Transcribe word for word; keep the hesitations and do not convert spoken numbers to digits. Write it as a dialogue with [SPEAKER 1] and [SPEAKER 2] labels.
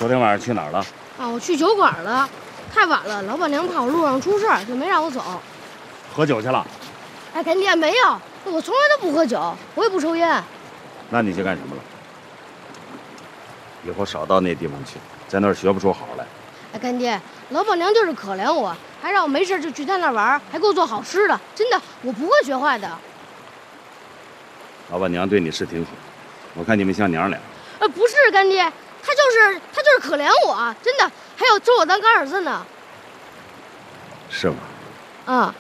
[SPEAKER 1] 昨天晚上去哪儿了？
[SPEAKER 2] 啊，我去酒馆了，太晚了，老板娘怕我路上出事儿，就没让我走。
[SPEAKER 1] 喝酒去了？
[SPEAKER 2] 哎，干爹没有，我从来都不喝酒，我也不抽烟。
[SPEAKER 1] 那你去干什么了？以后少到那地方去，在那儿学不出好来。
[SPEAKER 2] 哎，干爹，老板娘就是可怜我，还让我没事就去她那玩，还给我做好吃的。真的，我不会学坏的。
[SPEAKER 1] 老板娘对你是挺好，我看你们像娘俩。
[SPEAKER 2] 呃，不是干爹，她就是她就是可怜我，真的，还有收我当干儿子呢。
[SPEAKER 1] 是吗？
[SPEAKER 2] 啊。